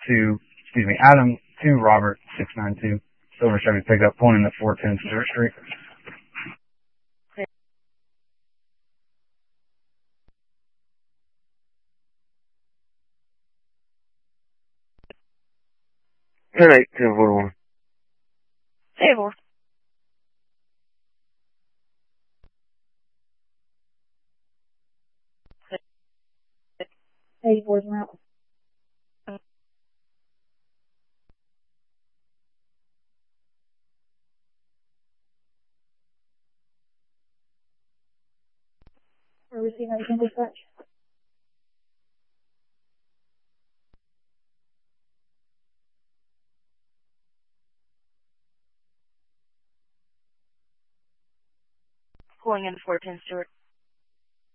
Adam to Robert 692, Silver Chevy pickup, pulling in at 410 Stewart Street. 10-8-10-41. Hey, 4. Hey, 4's out. We're receiving everything dispatch. Pulling in 410 Stewart.